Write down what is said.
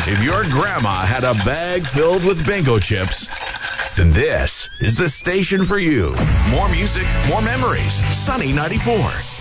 If your grandma had a bag filled with bingo chips, then this is the station for you. More music, more memories. Sunny 94.